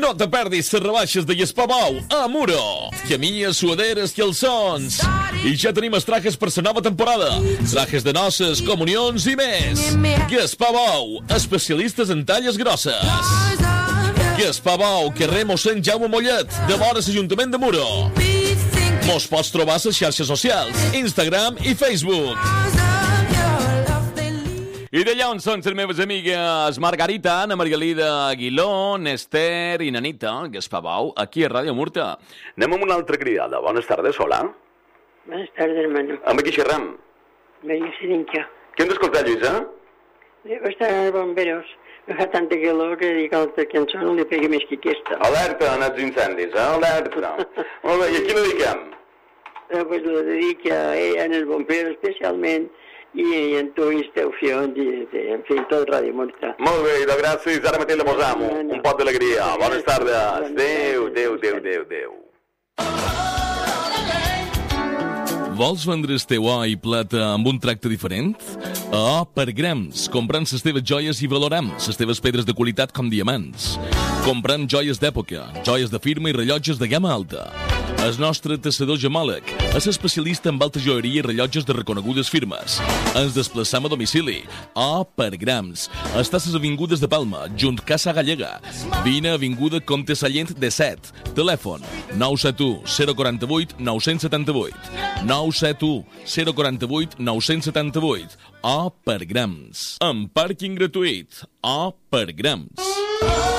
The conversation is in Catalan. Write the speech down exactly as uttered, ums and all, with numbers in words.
No te perdis les rebaixes de Gaspabou a Muro. Camilles, suaderes, calçons. I ja tenim els trajes per la nova temporada. Trajes de noces, comunions i més. Gaspabou, especialistes en talles grosses. Gaspabou, carrer mossèn Jaume Mollet, de vora l'Ajuntament de Muro. Mos pots trobar a les xarxes socials, Instagram i Facebook. I d'allà on són les meves amigues Margarita, Ana Margalida Aguiló, Nester i Nanita, Gaspabou, aquí a Ràdio Murta. Anem amb una altra cridada. Bones tardes, hola. Buenas tardes, hermano. Amb qui xerram? María Sirincha. Què hem d'escoltar, Lluïsa? Debo estar a los bomberos. Me fa tanta calor que dic que altra cançó no li pegui més que aquesta. Alerta en els incendis, eh? Alerta. Molt bé, i a qui la dediquem? Eh, pues lo dedico a ella en el bombero especialment i en tu institució, en fi, tot Ràdio Murta. Molt bé, de gràcies. Ara mateix la posam. Un pot d'alegria. Bones tardes. Adéu, adéu, adéu, adéu, adéu. Vols vendre el teu or i plata amb un tracte diferent? A O per grams, comprant les teves joies i valorem les teves pedres de qualitat com diamants. Comprant joies d'època, joies de firma i rellotges de gamma alta. El nostre tassador gemòleg és especialista en alta joieria i rellotges de reconegudes firmes. Ens desplaçam a domicili. O per grams. Estàs a les avingudes de Palma, junt Casa Gallega. Vine a avinguda Comte Sallent de set. Telèfon nou set u zero quatre vuit nou set vuit. nou set u zero quatre vuit nou set vuit. O per grams. Amb pàrquing gratuït. O per grams.